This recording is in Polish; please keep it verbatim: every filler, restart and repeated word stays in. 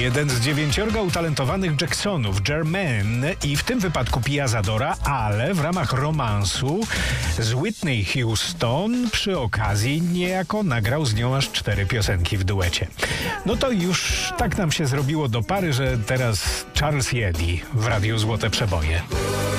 jeden z dziewięciorga utalentowanych Jacksonów, Jermaine, i w tym wypadku Pia Zadora, ale w ramach romansu z Whitney Houston przy okazji niejako nagrał z nią aż cztery piosenki w duecie. No to już tak nam się zrobiło do pary, że teraz Charles Jeddi w Radiu Złote Przeboje.